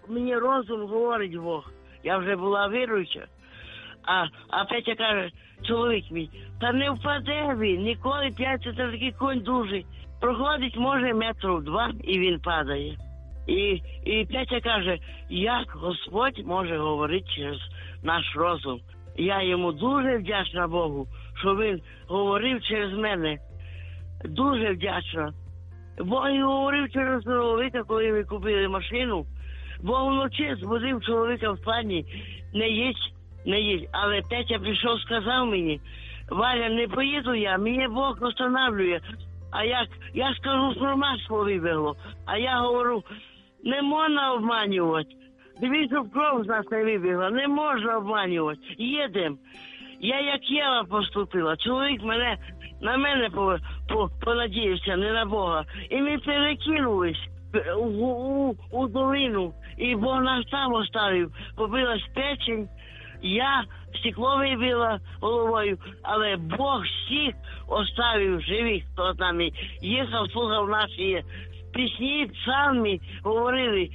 мені розум говорить Бог. Я вже була віруюча. А Петя каже, чоловік мій, та не впаде він, ніколи п'яться, це такий конь дужий. Проходить, може, метрів 2, і він падає. І Петя каже, як Господь може говорити через наш розум. Я йому дуже вдячна Богу, що він говорив через мене. Дуже вдячна. Бог і говорив через чоловіка, коли ми купили машину. Бог вночі збудив чоловіка в плані, не їсть. Але Петя прийшов, сказав мені, Валя, не поїду я, мені Бог встановлює. А я скажу, що масло вибігло. А я говорю, не можна обманювати. Дивіться, щоб кров з нас не вибігла, не можна обманювати. Їдемо. Я як Єва поступила, чоловік на мене понадіявся, не на Бога. І ми перекинулись у долину, і Бог нас там оставив. Побилась печень, я стекло вибила головою, але Бог всіх оставив живих, хто з нами їхав, слухав наші пісні, псалми, говорили,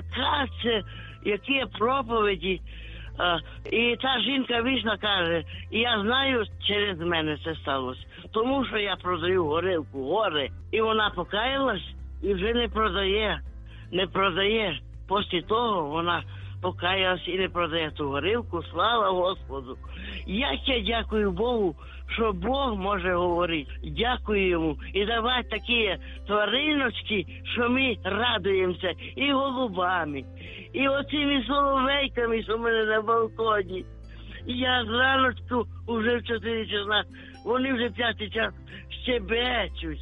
які проповіді. І та жінка вийшла, каже, і я знаю, через мене це сталося. Тому що я продаю горілку, гори. І вона покаялась і вже не продає. Після того вона покаялась і не продає ту горілку. Слава Господу. Як я дякую Богу, що Бог може говорити. Дякую йому. І давати такі твариночки, що ми радуємося і голубами, і оцими соловейками, що в мене на балконі. І я зраночку вже в 4 часа, вони вже 5 час щебечуть.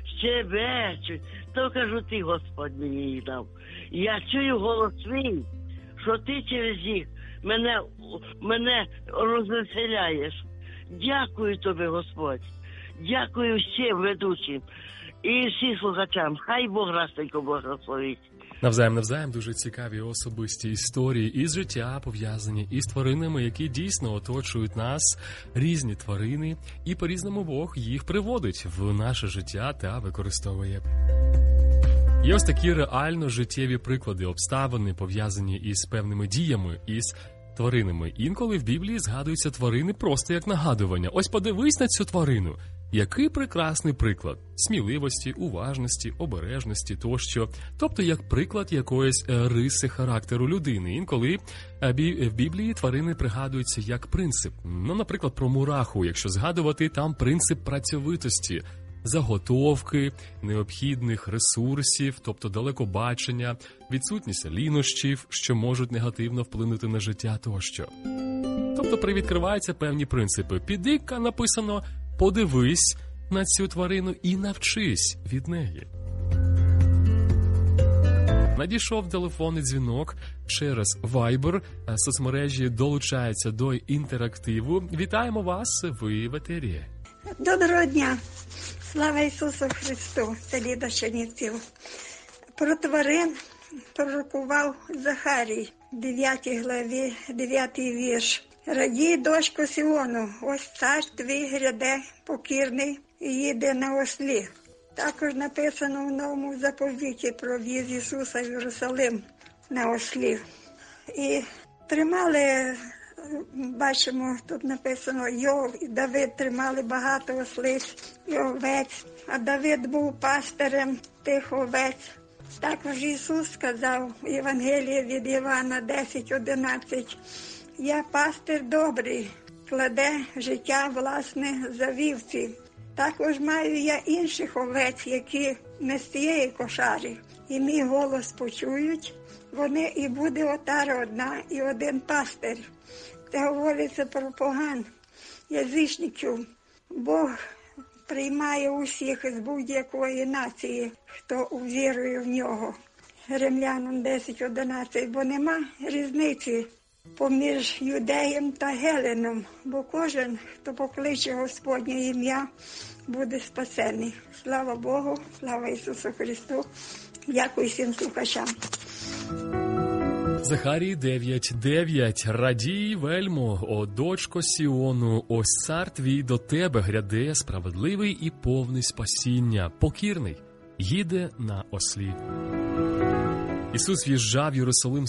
То кажу, ти, Господь, мені їх дав. Я чую голос свій, що ти через їх мене розвеселяєш. Дякую тобі, Господь. Дякую всім ведучим і всім слухачам. Хай Бог растенько благословить. Навзаєм, дуже цікаві особисті історії із життя, пов'язані із тваринами, які дійсно оточують нас, різні тварини, і по-різному Бог їх приводить в наше життя та використовує. Є ось такі реально життєві приклади, обставини, пов'язані із певними діями, із тваринами. Інколи в Біблії згадуються тварини просто як нагадування. Ось подивись на цю тварину. Який прекрасний приклад сміливості, уважності, обережності тощо. Тобто як приклад якоїсь риси характеру людини. Інколи в Біблії тварини пригадуються як принцип. Наприклад, про мураху, якщо згадувати, там принцип працьовитості, заготовки, необхідних ресурсів, тобто далекобачення, відсутність лінощів, що можуть негативно вплинути на життя тощо. Тобто привідкриваються певні принципи. Піди-ка, написано, подивись на цю тварину і навчись від неї. Надійшов телефонний дзвінок через Viber. Соцмережі долучаються до інтерактиву. Вітаємо вас, ви в етері. Доброго дня. Слава Ісусу Христу, це Ліда Чернівців. Про тварин пророкував Захарій, 9 главі, 9 вірш. Радій, дочко Сіону, ось цар твій гряде покірний і їде на ослі. Також написано в Новому заповіті про в'їзд Ісуса в Єрусалим на ослі. І тримали, бачимо, тут написано, Йов і Давид тримали багато ослиць і овець, а Давид був пастирем тих овець. Також Ісус сказав в Євангелії від Івана 10:11, я пастир добрий, кладе життя власне за вівці. Також маю я інших овець, які не з цієї кошари. І мій голос почують, вони і буде отара одна і один пастир. Це говориться про поган, язичників. Бог приймає усіх з будь-якої нації, хто увірує в нього. Римлянам 10:11, бо нема різниці поміж юдеєм та геленом, бо кожен, хто покличе Господнє ім'я, буде спасений. Слава Богу, слава Ісусу Христу. Дякую всім слухачам. Захарій 9:9. Радій, вельмо, о дочко Сіону, ось цар твій до тебе гряде, справедливий і повний спасіння, покірний, їде на ослі. Ісус в'їжджав в Єрусалим